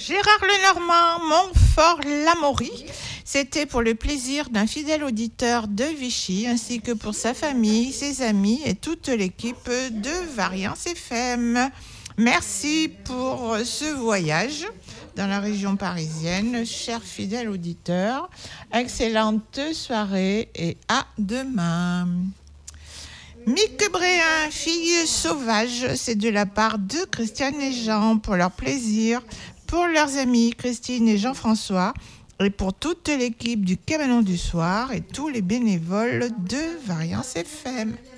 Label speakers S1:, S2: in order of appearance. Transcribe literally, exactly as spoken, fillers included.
S1: Gérard Lenormand, Montfort-l'Amaury. C'était pour le plaisir d'un fidèle auditeur de Vichy, ainsi que pour sa famille, ses amis et toute l'équipe de Variance F M. Merci pour ce voyage dans la région parisienne, chers fidèles auditeurs. Excellente soirée et à demain. Mick Bréhin, fille sauvage, c'est de la part de Christiane et Jean pour leur plaisir, pour leurs amis Christine et Jean-François et pour toute l'équipe du Cabanon du Soir et tous les bénévoles de Variance F M.